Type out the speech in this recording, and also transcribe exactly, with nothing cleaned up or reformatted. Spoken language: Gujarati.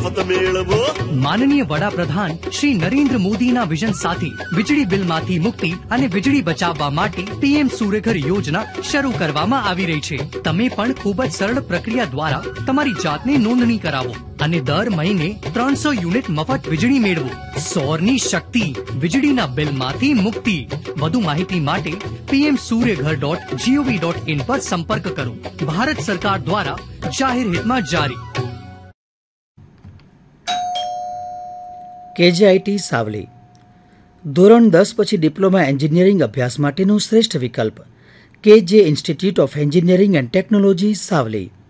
મફત મેળવો. માનનીય વડાપ્રધાન શ્રી નરેન્દ્ર મોદીના વિઝન સાથે વીજળી બિલમાંથી મુક્તિ અને વીજળી બચાવવા માટે પીએમ સૂર્યઘર યોજના શરૂ કરવામાં આવી રહી છે. તમે પણ ખૂબ જ સરળ પ્રક્રિયા દ્વારા તમારી જાતને નોંધણી કરાવો અને દર મહિને ત્રણસો યુનિટ મફત વીજળી મેળવો. સૌરની શક્તિ, વીજળીના બિલમાંથી મુક્તિ. વધુ માહિતી માટે PM Suryaghar dot GOV dot in પર સંપર્ક કરો. ભારત સરકાર દ્વારા જાહેર હિતમાં જારી. કેજેઆઈટી સાવલી ધોરણ દસ પછી ડિપ્લોમા એન્જિનિયરિંગ અભ્યાસ માટેનો શ્રેષ્ઠ વિકલ્પ કેજે institute of engineering and technology Savli.